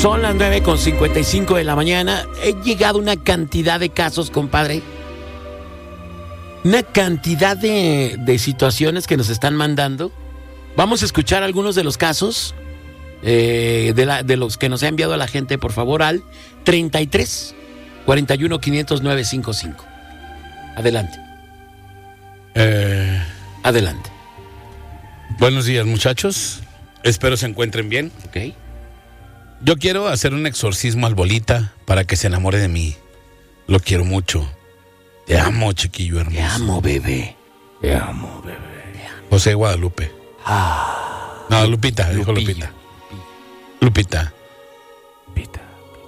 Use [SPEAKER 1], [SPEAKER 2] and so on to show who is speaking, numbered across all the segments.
[SPEAKER 1] Son las 9:55 de la mañana. He llegado una cantidad de casos, compadre. Una cantidad de situaciones que nos están mandando. Vamos a escuchar algunos de los casos de los que nos ha enviado la gente, por favor, al 33 41 500 955. Adelante. Adelante.
[SPEAKER 2] Buenos días, muchachos. Espero se encuentren bien.
[SPEAKER 1] Ok.
[SPEAKER 2] Yo quiero hacer un exorcismo al Bolita para que se enamore de mí. Lo quiero mucho. Te amo, chiquillo hermoso.
[SPEAKER 1] Te amo, bebé.
[SPEAKER 3] Te amo, bebé.
[SPEAKER 2] José Guadalupe. No, Lupita, dijo Lupita. Lupita.
[SPEAKER 3] Pita.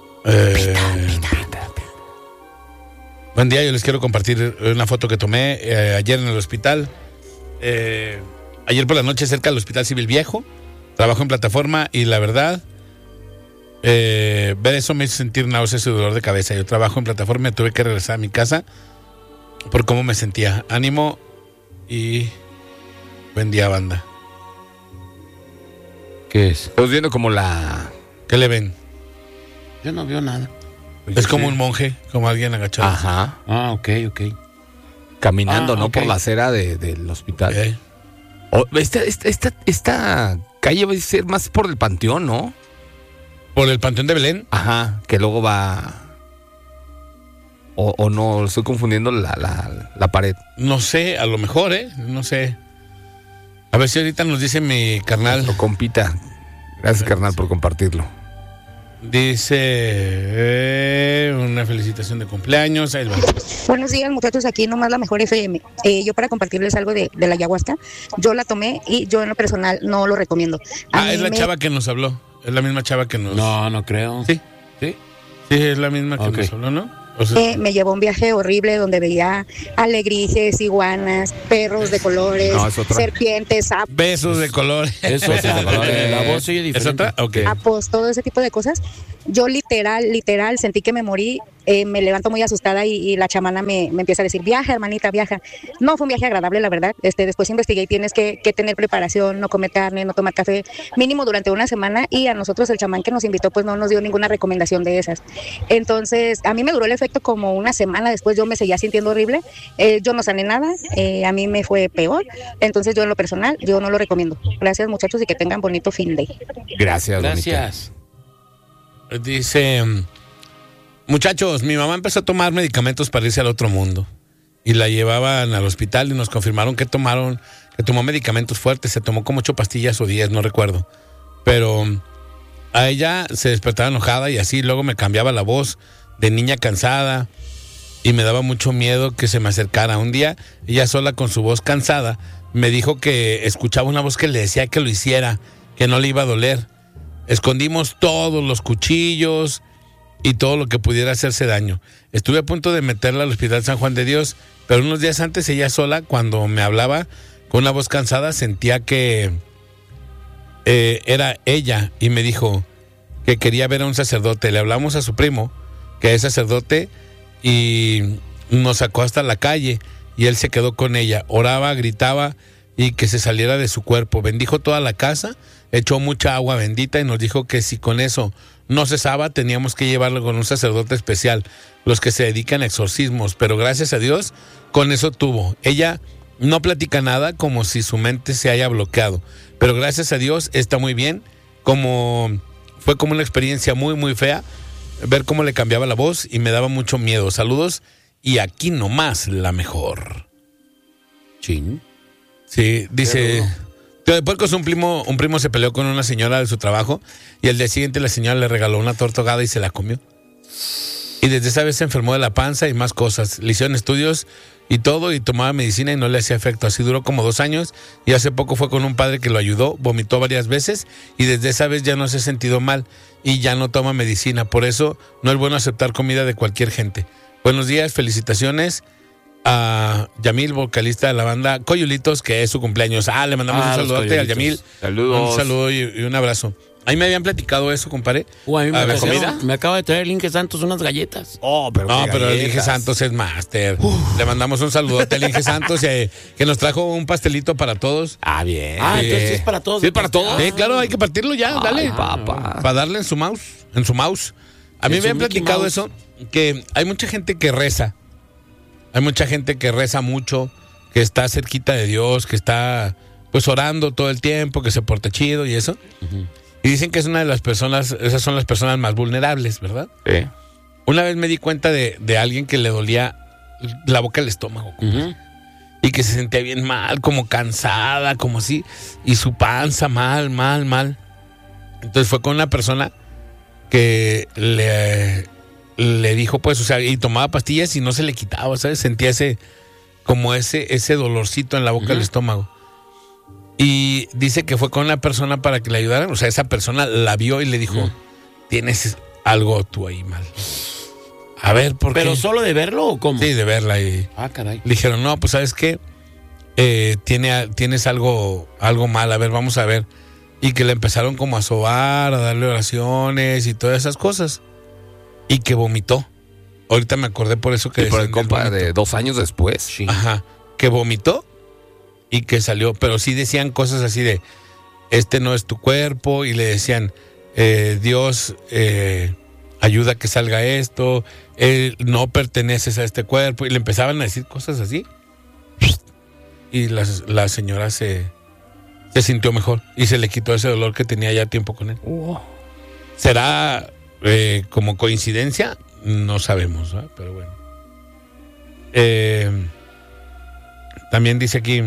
[SPEAKER 2] Buen día, yo les quiero compartir una foto que tomé ayer en el hospital. Ayer por la noche cerca del Hospital Civil Viejo. Trabajo en plataforma y la verdad, ver eso me hizo sentir náuseas y dolor de cabeza. Yo trabajo en plataforma y tuve que regresar a mi casa por cómo me sentía. Ánimo y buen día, banda.
[SPEAKER 3] ¿Qué es? Estamos viendo como la...
[SPEAKER 2] ¿Qué le ven?
[SPEAKER 1] Yo no veo nada.
[SPEAKER 2] Es como un monje, como alguien agachado.
[SPEAKER 3] Ajá.
[SPEAKER 1] Ah, ok.
[SPEAKER 3] Caminando, ¿no?
[SPEAKER 1] Ok.
[SPEAKER 3] Por la acera del hospital.
[SPEAKER 2] Ok.
[SPEAKER 3] Esta calle va a ser más por el Panteón, ¿no?
[SPEAKER 2] ¿Por el Panteón de Belén?
[SPEAKER 3] Ajá, que luego va... O no, estoy confundiendo la pared.
[SPEAKER 2] No sé, a lo mejor, no sé. A ver si ahorita nos dice mi carnal.
[SPEAKER 3] Nuestro compita. Gracias, carnal, por compartirlo.
[SPEAKER 2] Dice una felicitación de cumpleaños. Ahí va.
[SPEAKER 4] Buenos días, muchachos, aquí nomás la mejor FM. Yo para compartirles algo de la ayahuasca, yo la tomé y yo en lo personal no lo recomiendo.
[SPEAKER 2] Es la chava que nos habló. Es la misma chava que nos...
[SPEAKER 1] No creo.
[SPEAKER 2] Sí.
[SPEAKER 1] ¿Sí?
[SPEAKER 2] Sí, es la misma que
[SPEAKER 1] Ok.
[SPEAKER 2] nos habló, ¿no? O sea,
[SPEAKER 4] Me llevó a un viaje horrible donde veía alegrijes, iguanas, perros de colores,
[SPEAKER 3] No, es otra.
[SPEAKER 4] serpientes,
[SPEAKER 2] besos de color.
[SPEAKER 1] Eso es la voz sigue
[SPEAKER 2] ¿Es
[SPEAKER 1] diferente.
[SPEAKER 2] otra? Ok.
[SPEAKER 4] sapos, todo ese tipo de cosas. Yo literal, sentí que me morí. Me levanto muy asustada y la chamana me empieza a decir, viaja, hermanita, viaja. No fue un viaje agradable, la verdad. Después investigué y tienes que tener preparación, no comer carne, no tomar café, mínimo durante una semana. Y a nosotros el chamán que nos invitó pues no nos dio ninguna recomendación de esas. Entonces, a mí me duró el efecto como una semana después, yo me seguía sintiendo horrible. Yo no sané nada, a mí me fue peor. Entonces, yo en lo personal, yo no lo recomiendo. Gracias, muchachos, y que tengan bonito fin de.
[SPEAKER 3] Gracias,
[SPEAKER 1] Gracias.
[SPEAKER 2] Dice, muchachos, mi mamá empezó a tomar medicamentos para irse al otro mundo. Y la llevaban al hospital y nos confirmaron que tomó medicamentos fuertes. Se tomó como 8 pastillas o 10, no recuerdo. Pero a ella se despertaba enojada y así. Luego me cambiaba la voz de niña cansada y me daba mucho miedo que se me acercara. Un día, ella sola con su voz cansada, me dijo que escuchaba una voz que le decía que lo hiciera, que no le iba a doler. Escondimos todos los cuchillos y todo lo que pudiera hacerse daño. Estuve a punto de meterla al Hospital San Juan de Dios, pero unos días antes ella sola, cuando me hablaba con una voz cansada, sentía que era ella y me dijo que quería ver a un sacerdote. Le hablamos a su primo, que es sacerdote, y nos sacó hasta la calle y él se quedó con ella. Oraba, gritaba y que se saliera de su cuerpo. Bendijo toda la casa, echó mucha agua bendita y nos dijo que si con eso no cesaba, teníamos que llevarlo con un sacerdote especial, los que se dedican a exorcismos, pero gracias a Dios, con eso tuvo. Ella no platica nada, como si su mente se haya bloqueado, pero gracias a Dios está muy bien. Fue como una experiencia muy, muy fea, ver cómo le cambiaba la voz y me daba mucho miedo. Saludos, y aquí nomás la mejor.
[SPEAKER 1] Chin.
[SPEAKER 2] Sí, dice... Tío de Puercos, un primo se peleó con una señora de su trabajo y el día siguiente la señora le regaló una torta ahogada y se la comió. Y desde esa vez se enfermó de la panza y más cosas. Le hicieron estudios y todo y tomaba medicina y no le hacía efecto. Así duró como 2 años y hace poco fue con un padre que lo ayudó, vomitó varias veces y desde esa vez ya no se ha sentido mal y ya no toma medicina. Por eso no es bueno aceptar comida de cualquier gente. Buenos días, felicitaciones a Yamil, vocalista de la banda Coyulitos, que es su cumpleaños. Le mandamos un saludote al Yamil.
[SPEAKER 3] Saludos.
[SPEAKER 2] Un saludo y un abrazo. Ahí me habían platicado eso, compadre.
[SPEAKER 1] A mí
[SPEAKER 2] A ver, comida.
[SPEAKER 1] me acaba de traer el Inge Santos unas galletas.
[SPEAKER 3] Oh, pero
[SPEAKER 2] No,
[SPEAKER 3] qué
[SPEAKER 2] pero el
[SPEAKER 3] galletas.
[SPEAKER 2] Inge Santos es máster. Le mandamos un saludote al Inge Santos que nos trajo un pastelito para todos.
[SPEAKER 3] Ah, bien.
[SPEAKER 1] Entonces es para todos.
[SPEAKER 3] Sí, para todos.
[SPEAKER 2] Sí, claro, hay que partirlo ya, dale.
[SPEAKER 3] papá.
[SPEAKER 2] Para darle en su mouse. A mí
[SPEAKER 1] En
[SPEAKER 2] me
[SPEAKER 1] su
[SPEAKER 2] han
[SPEAKER 1] Mickey
[SPEAKER 2] platicado
[SPEAKER 1] Mouse.
[SPEAKER 2] eso, que hay mucha gente que reza. Hay mucha gente que reza mucho, que está cerquita de Dios, que está pues orando todo el tiempo, que se porta chido y eso. Y dicen que es una de las personas, esas son las personas más vulnerables, ¿verdad?
[SPEAKER 3] Sí.
[SPEAKER 2] Una vez me di cuenta de alguien que le dolía la boca del estómago.
[SPEAKER 1] Ujú.
[SPEAKER 2] Y que se sentía bien mal, como cansada, como así. Y su panza mal. Entonces fue con una persona que le dijo, pues, o sea, y tomaba pastillas y no se le quitaba, ¿sabes? Sentía ese dolorcito en la boca del estómago. Y dice que fue con una persona para que le ayudaran. O sea, esa persona la vio y le dijo, tienes algo tú ahí mal. A ver, ¿por qué?
[SPEAKER 1] ¿Pero solo de verlo o cómo?
[SPEAKER 2] Sí, de verla. Y
[SPEAKER 1] Caray.
[SPEAKER 2] le dijeron, no, pues ¿sabes qué? Tienes algo mal, a ver, vamos a ver. Y que le empezaron como a sobar, a darle oraciones y todas esas cosas. Y que vomitó. Ahorita me acordé por eso que
[SPEAKER 3] Y por el
[SPEAKER 2] decían del
[SPEAKER 3] compa
[SPEAKER 2] vómito.
[SPEAKER 3] de 2 años después.
[SPEAKER 1] Sí.
[SPEAKER 2] Ajá, que vomitó y que salió, pero sí decían cosas así de, este no es tu cuerpo, y le decían, Dios ayuda a que salga esto, no perteneces a este cuerpo, y le empezaban a decir cosas así. Y la señora se sintió mejor y se le quitó ese dolor que tenía ya tiempo con él. ¿Será como coincidencia? No sabemos, ¿verdad? Pero bueno. También dice aquí.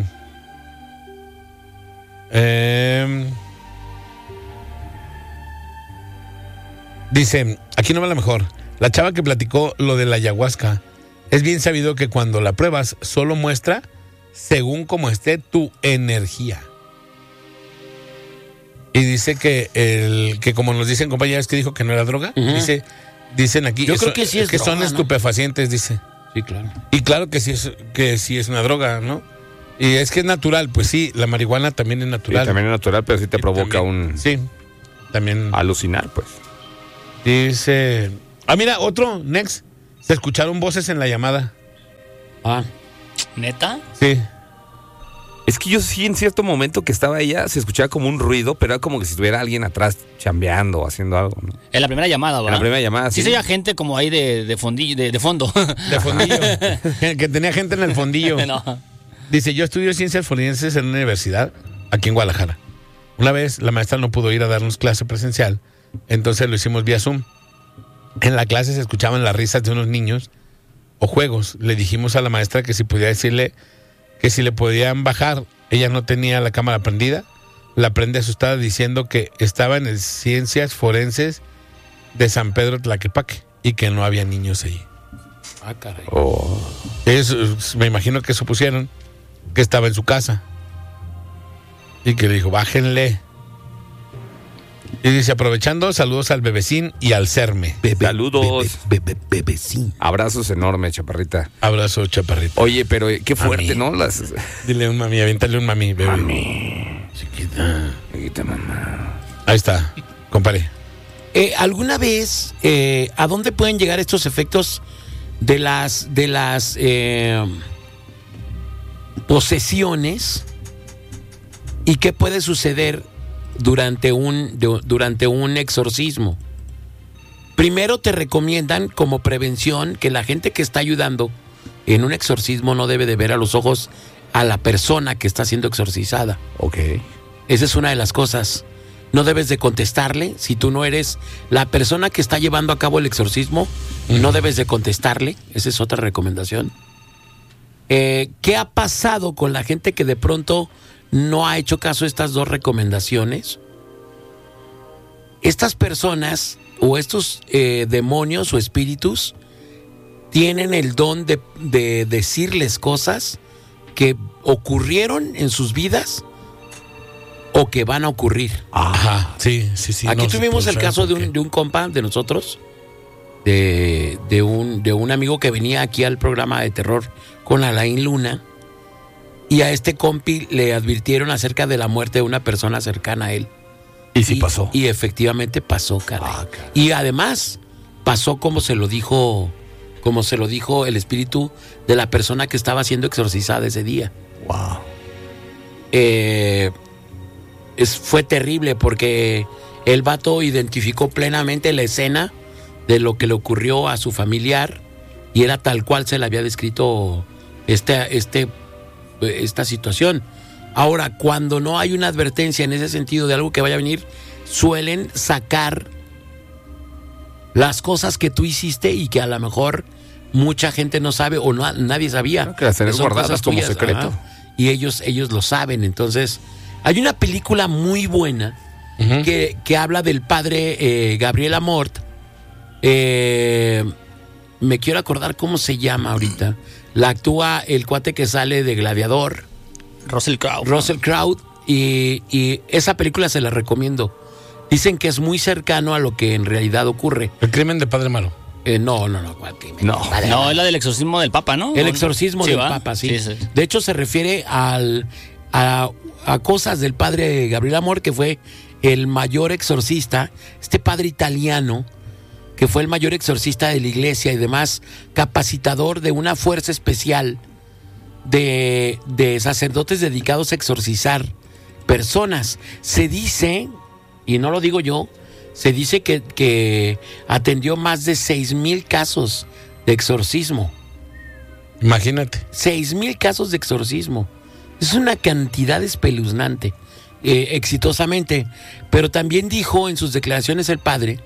[SPEAKER 2] Dice, aquí no va la mejor. La chava que platicó lo de la ayahuasca. Es bien sabido que cuando la pruebas solo muestra según cómo esté tu energía. Y dice que como nos dicen compañeros que dijo que no era droga, dicen aquí
[SPEAKER 1] Yo creo que sí es
[SPEAKER 2] que
[SPEAKER 1] droga,
[SPEAKER 2] son
[SPEAKER 1] ¿no?
[SPEAKER 2] estupefacientes, dice.
[SPEAKER 1] Sí, claro.
[SPEAKER 2] Y claro que sí es una droga, ¿no? Y es que es natural, pues sí, la marihuana también es
[SPEAKER 3] Sí,
[SPEAKER 2] natural.
[SPEAKER 3] también es natural, pero sí te
[SPEAKER 2] Y
[SPEAKER 3] provoca
[SPEAKER 2] también- Sí, también
[SPEAKER 3] alucinar, pues.
[SPEAKER 2] dice... Ah, mira, otro, next. Se escucharon voces en la llamada.
[SPEAKER 5] ¿Neta?
[SPEAKER 2] Sí.
[SPEAKER 3] Es que yo sí, en cierto momento que estaba ella, se escuchaba como un ruido, pero era como que si estuviera alguien atrás chambeando o haciendo algo, ¿no?
[SPEAKER 5] En la primera llamada, ¿verdad?
[SPEAKER 3] En la primera llamada,
[SPEAKER 5] Sí,
[SPEAKER 3] sí.
[SPEAKER 5] se oía gente como ahí de fondillo, de fondo.
[SPEAKER 2] De fondillo. que tenía gente en el fondillo.
[SPEAKER 5] No.
[SPEAKER 2] Dice, yo estudio ciencias forenses en una universidad aquí en Guadalajara. Una vez la maestra no pudo ir a darnos clase presencial, entonces lo hicimos vía Zoom. En la clase se escuchaban las risas de unos niños o juegos. Le dijimos a la maestra que si podía decirle que si le podían bajar. Ella no tenía la cámara prendida. La prende asustada diciendo que estaba en el Ciencias Forenses de San Pedro Tlaquepaque y que no había niños allí.
[SPEAKER 1] Caray.
[SPEAKER 2] Ellos, me imagino que supusieron que estaba en su casa. Y que le dijo, bájenle. Y dice, aprovechando, saludos al bebecín y al Cerme.
[SPEAKER 3] Saludos.
[SPEAKER 1] Bebecín.
[SPEAKER 3] Abrazos enormes, chaparrita.
[SPEAKER 2] Abrazo, chaparrito.
[SPEAKER 3] Oye, pero qué fuerte,
[SPEAKER 2] Mami.
[SPEAKER 3] ¿no?
[SPEAKER 2] Dile un mami, aviéntale un mami, bebé.
[SPEAKER 3] Chiquita. Chiquita, mamá.
[SPEAKER 2] Ahí está, compadre.
[SPEAKER 1] ¿Alguna vez a dónde pueden llegar estos efectos de las posesiones y qué puede suceder durante un exorcismo? Primero te recomiendan como prevención que la gente que está ayudando en un exorcismo no debe de ver a los ojos a la persona que está siendo exorcizada.
[SPEAKER 3] Ok.
[SPEAKER 1] Esa es una de las cosas. No debes de contestarle. Si tú no eres la persona que está llevando a cabo el exorcismo, no debes de contestarle. Esa es otra recomendación. ¿Qué ha pasado con la gente que de pronto no ha hecho caso a estas dos recomendaciones? Estas personas o estos demonios o espíritus tienen el don de decirles cosas que ocurrieron en sus vidas o que van a ocurrir.
[SPEAKER 2] Ajá, sí.
[SPEAKER 1] Aquí
[SPEAKER 2] no,
[SPEAKER 1] tuvimos
[SPEAKER 2] pues,
[SPEAKER 1] el caso
[SPEAKER 2] ¿por qué?
[SPEAKER 1] de un compa de nosotros, de un amigo que venía aquí al programa de terror con Alain Luna, y a este compi le advirtieron acerca de la muerte de una persona cercana a él.
[SPEAKER 3] Y sí pasó.
[SPEAKER 1] Y efectivamente pasó, caray. Y además pasó como se lo dijo el espíritu de la persona que estaba siendo exorcizada ese día.
[SPEAKER 3] Wow.
[SPEAKER 1] Fue terrible porque el vato identificó plenamente la escena de lo que le ocurrió a su familiar y era tal cual se le había descrito esta situación. Ahora, cuando no hay una advertencia en ese sentido de algo que vaya a venir, suelen sacar las cosas que tú hiciste y que a lo mejor mucha gente no sabe o no, nadie sabía.
[SPEAKER 3] Creo que las tenés
[SPEAKER 1] son
[SPEAKER 3] guardadas
[SPEAKER 1] cosas
[SPEAKER 3] como
[SPEAKER 1] tuyas,
[SPEAKER 3] secreto.
[SPEAKER 1] ajá, y ellos lo saben. Entonces, hay una película muy buena que habla del padre Gabriel Amort. Me quiero acordar cómo se llama ahorita. La actúa el cuate que sale de Gladiador,
[SPEAKER 5] Russell
[SPEAKER 1] Crowe, y esa película se la recomiendo. Dicen que es muy cercano a lo que en realidad ocurre.
[SPEAKER 2] El crimen de Padre Malo.
[SPEAKER 1] No, ¿cuál crimen?
[SPEAKER 3] No.
[SPEAKER 5] No, es la del exorcismo del Papa, ¿no?
[SPEAKER 1] El exorcismo
[SPEAKER 5] Sí,
[SPEAKER 1] del
[SPEAKER 5] ¿va?
[SPEAKER 1] Papa, sí.
[SPEAKER 5] Sí.
[SPEAKER 1] De hecho, se refiere a cosas del padre Gabriel Amor, que fue el mayor exorcista, este padre italiano, que fue el mayor exorcista de la iglesia y demás, capacitador de una fuerza especial de sacerdotes dedicados a exorcizar personas. Se dice, y no lo digo yo, se dice que atendió más de 6,000 casos de exorcismo.
[SPEAKER 2] Imagínate.
[SPEAKER 1] 6,000 casos de exorcismo. Es una cantidad espeluznante, exitosamente. Pero también dijo en sus declaraciones el padre,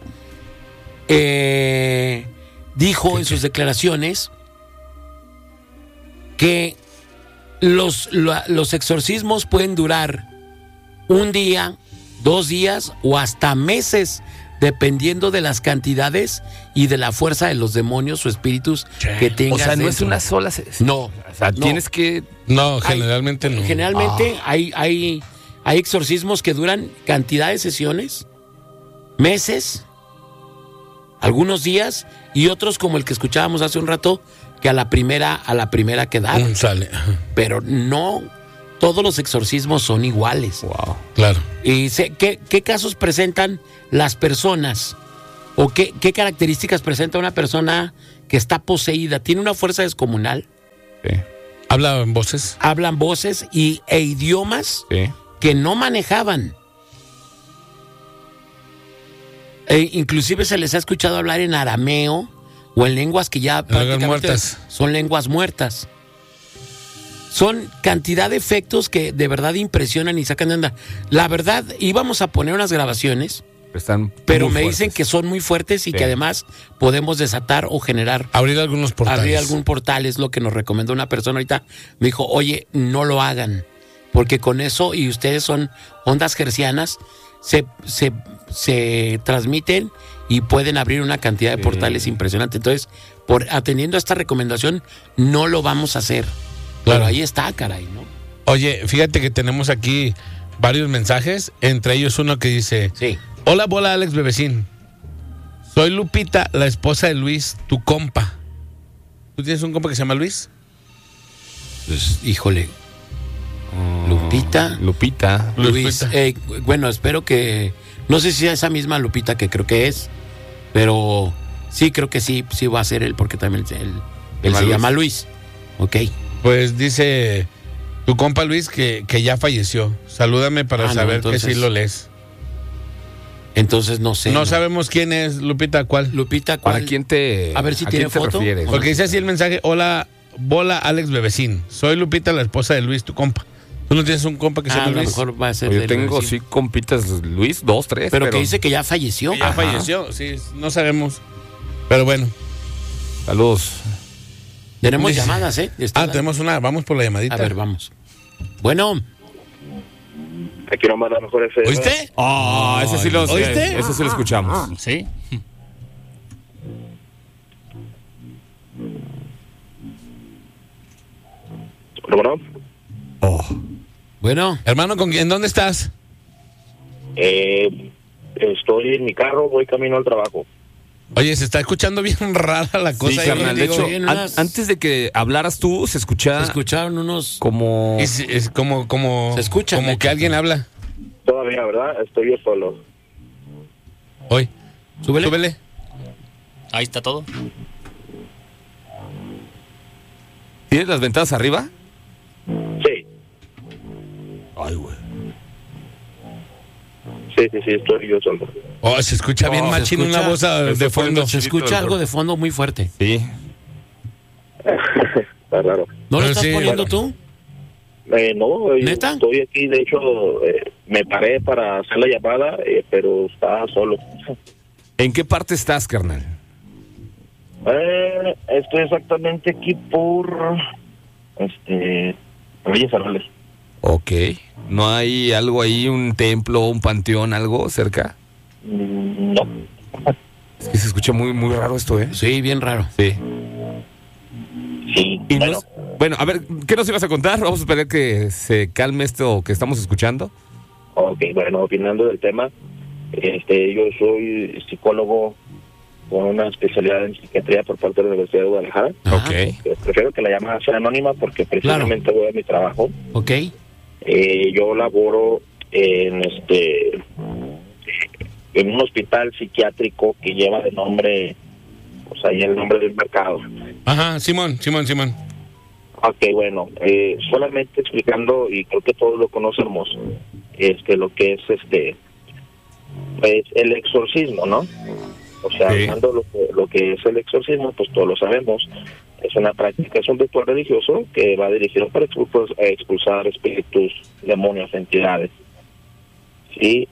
[SPEAKER 1] en sus declaraciones que los exorcismos pueden durar un día, 2 días o hasta meses, dependiendo de las cantidades y de la fuerza de los demonios o espíritus que tengas.
[SPEAKER 3] O sea, no es
[SPEAKER 1] dentro.
[SPEAKER 3] una sola.
[SPEAKER 1] No.
[SPEAKER 3] O sea,
[SPEAKER 1] no.
[SPEAKER 3] tienes que.
[SPEAKER 2] No, generalmente no.
[SPEAKER 1] Generalmente hay exorcismos que duran cantidad de sesiones, meses, algunos días, y otros como el que escuchábamos hace un rato, que a la primera quedaron.
[SPEAKER 2] Sale.
[SPEAKER 1] Pero no todos los exorcismos son iguales.
[SPEAKER 3] Wow.
[SPEAKER 2] Claro.
[SPEAKER 1] ¿Y qué casos presentan las personas? ¿O qué características presenta una persona que está poseída? ¿Tiene una fuerza descomunal?
[SPEAKER 3] Sí.
[SPEAKER 2] ¿Hablan voces?
[SPEAKER 1] Hablan voces e idiomas
[SPEAKER 3] Sí.
[SPEAKER 1] que no manejaban. Inclusive se les ha escuchado hablar en arameo o en lenguas que ya prácticamente
[SPEAKER 2] muertas.
[SPEAKER 1] son lenguas muertas. Son cantidad de efectos que de verdad impresionan y sacan de onda. La verdad, íbamos a poner unas grabaciones, pero me dicen que son muy fuertes y
[SPEAKER 3] Sí.
[SPEAKER 1] que además podemos desatar o generar.
[SPEAKER 2] Abrir algunos portales.
[SPEAKER 1] Abrir algún portal es lo que nos recomendó una persona ahorita. Me dijo, oye, no lo hagan, porque con eso, y ustedes son ondas hercianas, se transmiten y pueden abrir una cantidad de portales impresionante. Entonces, atendiendo a esta recomendación, no lo vamos a hacer.
[SPEAKER 2] Claro.
[SPEAKER 1] Pero ahí está, caray, ¿no?
[SPEAKER 2] Oye, fíjate que tenemos aquí varios mensajes, entre ellos uno que dice:
[SPEAKER 1] Sí.
[SPEAKER 2] Hola, bola Alex Bebecín. Soy Lupita, la esposa de Luis, tu compa. ¿Tú tienes un compa que se llama Luis?
[SPEAKER 1] Pues, híjole. Lupita. Luis. Bueno, espero que. No sé si es esa misma Lupita que creo que es, pero sí, creo que sí va a ser él, porque también él se llama Luis. Ok.
[SPEAKER 2] Pues dice tu compa Luis que ya falleció. Salúdame para
[SPEAKER 1] no,
[SPEAKER 2] saber
[SPEAKER 1] entonces,
[SPEAKER 2] que sí lo lees.
[SPEAKER 1] Entonces no sé.
[SPEAKER 2] No sabemos quién es Lupita, ¿cuál?
[SPEAKER 1] Lupita, ¿cuál?
[SPEAKER 3] ¿Para quién te.
[SPEAKER 1] A ver si
[SPEAKER 3] a
[SPEAKER 1] tiene
[SPEAKER 3] quién te
[SPEAKER 1] foto.
[SPEAKER 3] refieres?
[SPEAKER 2] Porque dice así el mensaje: Hola, bola Alex Bebecín. Soy Lupita, la esposa de Luis, tu compa. ¿Tú no tienes un compa que se
[SPEAKER 1] A
[SPEAKER 2] llama
[SPEAKER 1] lo
[SPEAKER 2] Luis?
[SPEAKER 1] mejor va a ser
[SPEAKER 3] Yo
[SPEAKER 1] del
[SPEAKER 3] tengo
[SPEAKER 1] vecino.
[SPEAKER 3] sí compitas Luis, 2, 3.
[SPEAKER 1] Pero que dice que ya falleció.
[SPEAKER 2] Que ya
[SPEAKER 1] Ajá.
[SPEAKER 2] falleció, sí, no sabemos. Pero bueno.
[SPEAKER 3] Saludos.
[SPEAKER 1] Tenemos
[SPEAKER 2] Dice-
[SPEAKER 1] llamadas, ¿eh?
[SPEAKER 2] Tenemos una, vamos por la llamadita.
[SPEAKER 1] A ver, vamos. Bueno,
[SPEAKER 6] Te quiero mandar mejor ese.
[SPEAKER 2] ¿Oíste?
[SPEAKER 3] Ese sí lo
[SPEAKER 2] ¿Oíste?
[SPEAKER 3] Ese sí lo escuchamos.
[SPEAKER 5] Sí.
[SPEAKER 6] Bueno,
[SPEAKER 1] bueno.
[SPEAKER 2] Hermano, ¿en dónde estás?
[SPEAKER 6] estoy en mi carro, voy camino al trabajo.
[SPEAKER 2] Oye, se está escuchando bien rara la cosa.
[SPEAKER 3] Sí,
[SPEAKER 2] ahí,
[SPEAKER 3] carnal. De
[SPEAKER 2] digo,
[SPEAKER 3] hecho,
[SPEAKER 1] bien, unas-
[SPEAKER 3] antes de que hablaras tú, se escuchaba
[SPEAKER 1] Escucharon unos.
[SPEAKER 3] como.
[SPEAKER 2] es como
[SPEAKER 1] Se escucha,
[SPEAKER 2] como
[SPEAKER 1] de
[SPEAKER 2] que
[SPEAKER 1] hecho.
[SPEAKER 2] alguien habla.
[SPEAKER 6] Todavía, verdad, estoy yo solo.
[SPEAKER 2] Hoy.
[SPEAKER 1] Súbele.
[SPEAKER 2] Súbele.
[SPEAKER 5] Ahí está todo.
[SPEAKER 3] ¿Tienes las ventanas arriba?
[SPEAKER 6] Sí,
[SPEAKER 3] Ay, güey.
[SPEAKER 6] sí, estoy yo solo.
[SPEAKER 2] Oh, se escucha bien
[SPEAKER 3] Oh, se
[SPEAKER 2] machín
[SPEAKER 1] escucha.
[SPEAKER 2] una voz de fondo.
[SPEAKER 1] Se escucha algo de fondo muy fuerte.
[SPEAKER 3] Sí.
[SPEAKER 6] Está raro.
[SPEAKER 1] ¿No lo
[SPEAKER 2] Pero
[SPEAKER 1] estás
[SPEAKER 2] sí,
[SPEAKER 1] poniendo
[SPEAKER 6] bueno.
[SPEAKER 1] tú?
[SPEAKER 6] No, yo
[SPEAKER 1] ¿Neta?
[SPEAKER 6] estoy aquí, de hecho, me paré para hacer la llamada, pero está solo.
[SPEAKER 3] ¿En qué parte estás, carnal?
[SPEAKER 6] Estoy exactamente aquí por, Reyes Arrales.
[SPEAKER 3] Ok. ¿No hay algo ahí, un templo, un panteón, algo cerca?
[SPEAKER 6] No.
[SPEAKER 3] Es que se escucha muy, muy raro esto, ¿eh?
[SPEAKER 1] Sí, bien raro.
[SPEAKER 3] Sí.
[SPEAKER 6] Sí,
[SPEAKER 3] Y
[SPEAKER 6] bueno,
[SPEAKER 3] bueno, a ver, ¿qué nos ibas a contar? Vamos a esperar que se calme esto que estamos escuchando.
[SPEAKER 6] ok, bueno, opinando del tema, yo soy psicólogo con una especialidad en psiquiatría por parte de la Universidad de Guadalajara.
[SPEAKER 1] Ajá.
[SPEAKER 3] Ok.
[SPEAKER 6] Prefiero que la llamada sea anónima porque precisamente voy a mi trabajo.
[SPEAKER 1] Ok.
[SPEAKER 6] Yo laboro en un hospital psiquiátrico que lleva de nombre, pues ahí el nombre del mercado.
[SPEAKER 2] Ajá, Simón.
[SPEAKER 6] Ok, bueno, solamente explicando, y creo que todos lo conocemos, lo que es pues el exorcismo, ¿no? O sea,
[SPEAKER 3] Sí.
[SPEAKER 6] hablando lo que es el exorcismo, pues todos lo sabemos. Es una práctica, es un ritual religioso que va dirigido para expulsar espíritus, demonios, entidades. Sí,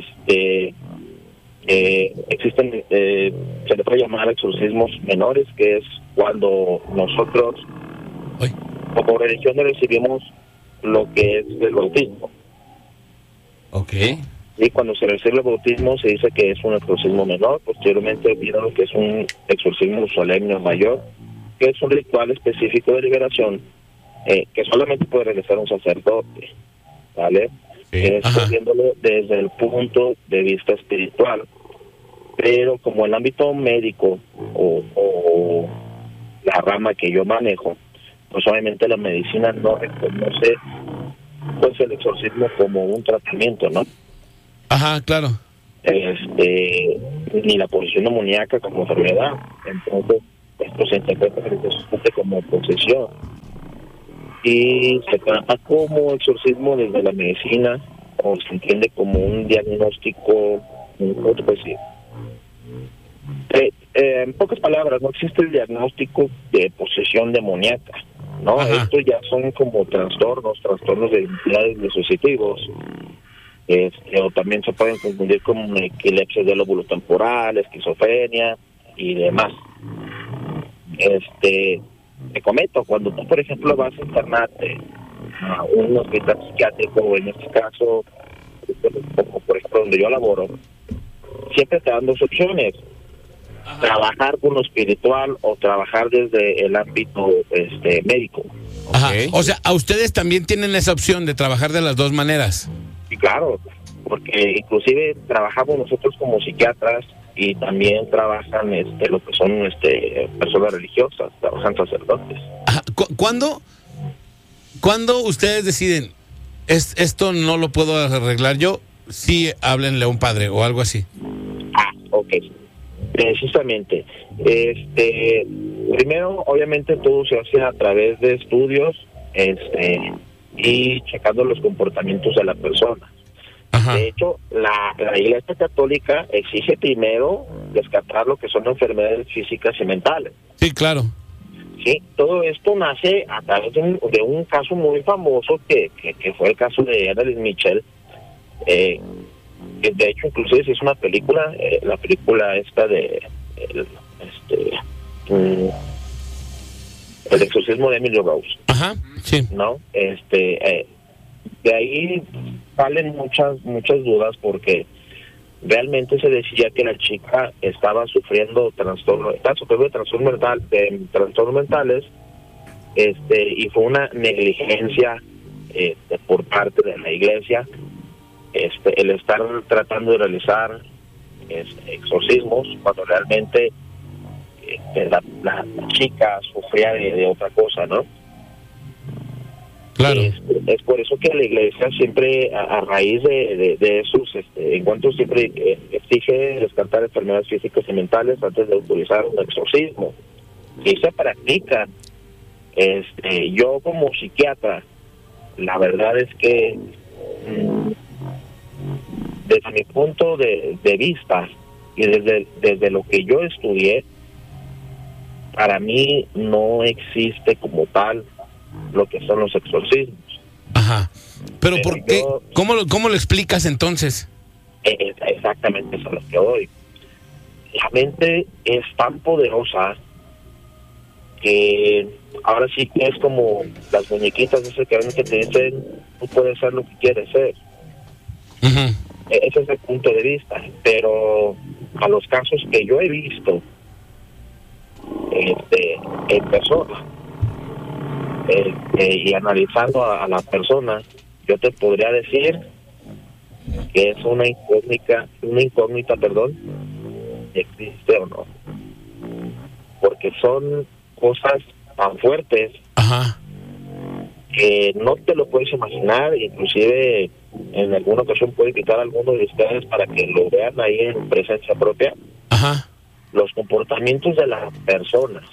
[SPEAKER 6] existen, se le puede llamar exorcismos menores, que es cuando nosotros,
[SPEAKER 2] Hoy.
[SPEAKER 6] como religión, recibimos lo que es el bautismo.
[SPEAKER 3] Ok.
[SPEAKER 6] Y cuando se recibe el bautismo se dice que es un exorcismo menor. Posteriormente viene lo que es un exorcismo solemne mayor, que es un ritual específico de liberación que solamente puede realizar un sacerdote, ¿vale?
[SPEAKER 2] Ajá.
[SPEAKER 6] Viéndolo desde el punto de vista espiritual. Pero como el ámbito médico o la rama que yo manejo, pues obviamente la medicina no reconoce pues el exorcismo como un tratamiento, ¿no?
[SPEAKER 2] Ajá, claro.
[SPEAKER 6] Ni la posesión demoníaca como enfermedad. Entonces esto se interpreta precisamente como posesión y se trata como exorcismo desde la medicina, o se entiende como un diagnóstico, ¿cómo te puedo decir? En pocas palabras, no existe el diagnóstico de posesión demoníaca, ¿no?
[SPEAKER 2] Ajá.
[SPEAKER 6] Estos ya son como trastornos de identidades disociativos, o también se pueden confundir con epilepsia del lóbulo temporal, esquizofrenia y demás. Te comento, cuando tú, por ejemplo, vas a internarte a un hospital psiquiátrico, en este caso, como por ejemplo donde yo laboro, siempre te dan dos opciones: trabajar con lo espiritual o trabajar desde el ámbito médico.
[SPEAKER 2] Ajá.
[SPEAKER 3] Ok.
[SPEAKER 2] O sea, a ustedes también tienen esa opción de trabajar de las dos maneras.
[SPEAKER 6] Sí, claro, porque inclusive trabajamos nosotros como psiquiatras y también trabajan lo que son personas religiosas, trabajan sacerdotes.
[SPEAKER 2] Ajá. ¿Cuándo ustedes deciden esto no lo puedo arreglar yo? Sí, háblenle a un padre o algo así.
[SPEAKER 6] Ok, precisamente. Primero, obviamente, todo se hace a través de estudios y checando los comportamientos de la persona.
[SPEAKER 2] Ajá.
[SPEAKER 6] De hecho, la Iglesia Católica exige primero descartar lo que son enfermedades físicas y mentales.
[SPEAKER 2] Sí, claro.
[SPEAKER 6] Sí, todo esto nace a través de un caso muy famoso que fue el caso de Anneliese Michel. Que de hecho, inclusive se hizo una película, la película esta de el exorcismo de Emily Rose,
[SPEAKER 2] Ajá, sí.
[SPEAKER 6] ¿no? De ahí salen muchas dudas porque realmente se decía que la chica estaba sufriendo trastornos mentales, y fue una negligencia por parte de la iglesia, el estar tratando de realizar exorcismos cuando realmente la chica sufría de otra cosa, ¿no?
[SPEAKER 2] Claro.
[SPEAKER 6] Es por eso que la iglesia siempre, a raíz de esos encuentros, siempre exige descartar enfermedades físicas y mentales antes de autorizar un exorcismo. Y se practica. Yo como psiquiatra, la verdad es que desde mi punto de vista y desde lo que yo estudié, para mí no existe como tal lo que son los exorcismos.
[SPEAKER 2] Ajá. Pero ¿por qué? ¿Cómo lo explicas entonces?
[SPEAKER 6] Exactamente, eso es lo que voy. La mente es tan poderosa que ahora sí que es como las muñequitas esas que te dicen, tú puedes ser lo que quieres ser.
[SPEAKER 2] Uh-huh.
[SPEAKER 6] Ese es el punto de vista. Pero a los casos que yo he visto en persona, y analizando a la persona, yo te podría decir que es una incógnita, existe o no, porque son cosas tan fuertes.
[SPEAKER 2] Ajá.
[SPEAKER 6] Que no te lo puedes imaginar. Inclusive en alguna ocasión puedo invitar a alguno de ustedes para que lo vean ahí en presencia propia.
[SPEAKER 2] Ajá.
[SPEAKER 6] Los comportamientos de las personas.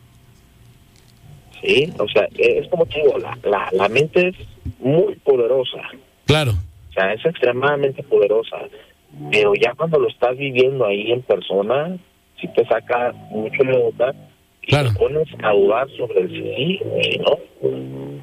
[SPEAKER 6] Sí, o sea, es como te digo, la mente es muy poderosa.
[SPEAKER 2] Claro.
[SPEAKER 6] O sea, es extremadamente poderosa. Pero ya cuando lo estás viviendo ahí en persona, sí te saca mucho de onda y
[SPEAKER 2] claro,
[SPEAKER 6] te pones a dudar sobre el sí o si no.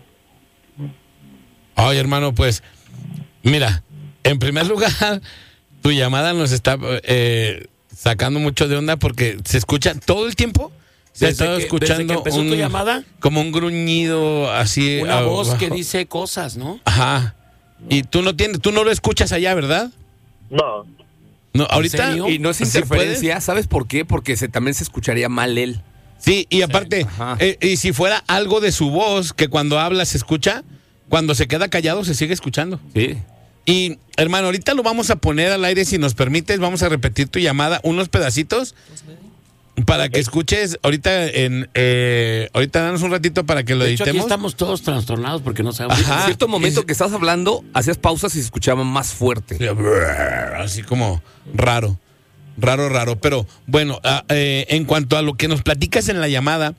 [SPEAKER 2] Ay, hermano, pues, mira, en primer lugar, tu llamada nos está sacando mucho de onda porque se escucha todo el tiempo. Se ha estado escuchando
[SPEAKER 1] desde que empezó tu llamada,
[SPEAKER 2] como un gruñido así.
[SPEAKER 1] una voz
[SPEAKER 2] abajo,
[SPEAKER 1] que dice cosas, ¿no?
[SPEAKER 2] Ajá. Y tú no lo escuchas allá, ¿verdad?
[SPEAKER 6] No.
[SPEAKER 2] No, ahorita.
[SPEAKER 1] serio?
[SPEAKER 3] Y no es
[SPEAKER 2] ¿Sí
[SPEAKER 3] interferencia,
[SPEAKER 2] puedes?
[SPEAKER 3] ¿sabes por qué? Porque también se escucharía mal él.
[SPEAKER 2] Sí, y aparte,
[SPEAKER 3] Ajá.
[SPEAKER 2] y si fuera algo de su voz que cuando habla se escucha, cuando se queda callado se sigue escuchando.
[SPEAKER 3] Sí.
[SPEAKER 2] Y, hermano, ahorita lo vamos a poner al aire, si nos permites, vamos a repetir tu llamada, unos pedacitos, para que escuches. Ahorita ahorita danos un ratito para que lo
[SPEAKER 1] De hecho, aquí
[SPEAKER 2] editemos.
[SPEAKER 1] estamos todos trastornados porque no sabemos.
[SPEAKER 2] Ajá.
[SPEAKER 3] En cierto momento
[SPEAKER 2] Es-
[SPEAKER 3] que estabas hablando, hacías pausas y se escuchaba más fuerte.
[SPEAKER 2] Sí, así como raro. Pero bueno, en cuanto a lo que nos platicas en la llamada,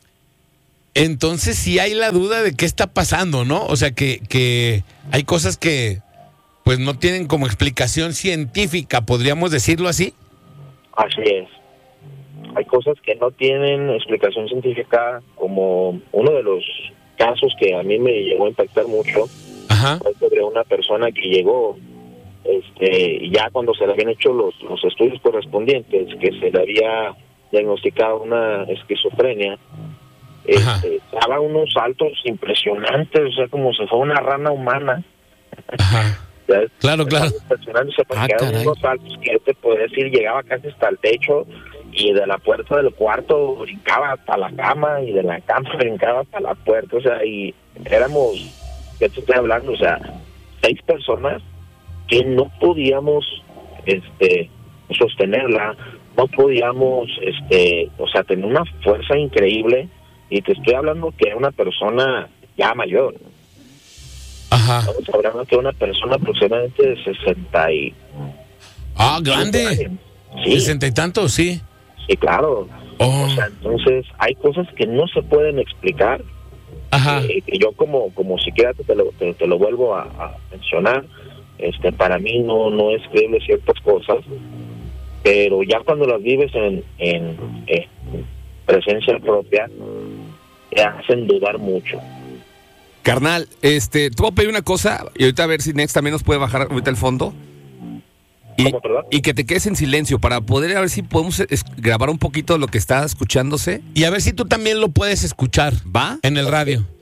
[SPEAKER 2] entonces sí hay la duda de qué está pasando, ¿no? O sea, que hay cosas que pues no tienen como explicación científica, podríamos decirlo así.
[SPEAKER 6] Así es. Hay cosas que no tienen explicación científica, como uno de los casos que a mí me llegó a impactar mucho
[SPEAKER 2] Ajá.
[SPEAKER 6] fue sobre una persona que llegó, ya cuando se le habían hecho los estudios correspondientes, que se le había diagnosticado una esquizofrenia,
[SPEAKER 2] Ajá.
[SPEAKER 6] daba unos saltos impresionantes, o sea, como si fuera una rana humana.
[SPEAKER 2] Ajá.
[SPEAKER 6] ¿Sabes?
[SPEAKER 2] Claro.
[SPEAKER 6] Impresionante, porque eran
[SPEAKER 1] caray.
[SPEAKER 6] unos saltos que yo te podría decir, llegaba casi hasta el techo, y de la puerta del cuarto brincaba hasta la cama, y de la cama brincaba hasta la puerta, o sea, y éramos, ya te estoy hablando, o sea, 6 personas que no podíamos sostenerla, no podíamos, o sea, tener una fuerza increíble, y te estoy hablando que era una persona ya mayor.
[SPEAKER 2] Ajá.
[SPEAKER 6] Estamos hablando que una persona aproximadamente de 60 y...
[SPEAKER 2] Ah, grande.
[SPEAKER 6] Sí,
[SPEAKER 2] 60 y tantos, sí.
[SPEAKER 6] sí, claro.
[SPEAKER 2] Oh.
[SPEAKER 6] O sea, entonces hay cosas que no se pueden explicar.
[SPEAKER 2] Ajá.
[SPEAKER 6] Que yo como psiquiatra te lo vuelvo a mencionar. Para mí no es creíble ciertas cosas, pero ya cuando las vives en presencia propia, te hacen dudar mucho.
[SPEAKER 3] Carnal, te voy a pedir una cosa y ahorita a ver si Next también nos puede bajar ahorita el fondo.
[SPEAKER 6] ¿Cómo, perdón?
[SPEAKER 3] Y que te quedes en silencio para poder a ver si podemos grabar un poquito de lo que está escuchándose.
[SPEAKER 2] Y a ver si tú también lo puedes escuchar.
[SPEAKER 3] ¿Va?
[SPEAKER 2] En el radio.